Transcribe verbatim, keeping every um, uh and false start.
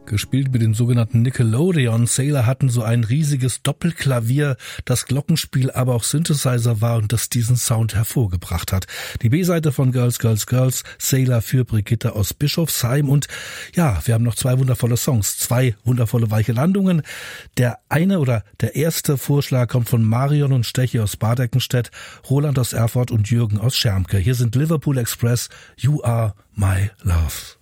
gespielt mit den sogenannten Nickelodeon. Sailor hatten so ein riesiges Doppelklavier, das Glockenspiel aber auch Synthesizer war und das diesen Sound hervorgebracht hat. Die B-Seite von Girls, Girls, Girls, Sailor für Brigitte aus Bischofsheim. Und ja, wir haben noch zwei wundervolle Songs, zwei wundervolle weiche Landungen. Der eine oder der erste Vorschlag kommt von Marion und Stechi aus Bad Eckenstedt, Roland aus Erfurt und Jürgen aus Schermke. Hier sind Liverpool Express, You Are My Love.